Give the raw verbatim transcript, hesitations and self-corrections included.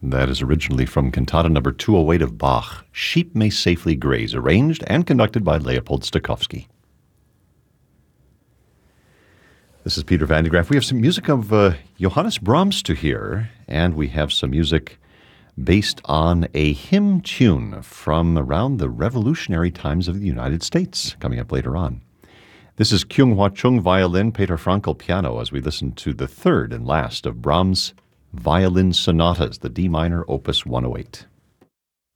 That is originally from Cantata number two oh eight of Bach, Sheep May Safely Graze, arranged and conducted by Leopold Stokowski. This is Peter Van de Graaff. We have some music of uh, Johannes Brahms to hear, and we have some music based on a hymn tune from around the revolutionary times of the United States, coming up later on. This is Kyung Hwa Chung violin, Peter Frankel piano, as we listen to the third and last of Brahms' violin sonatas, the D minor, opus one oh eight.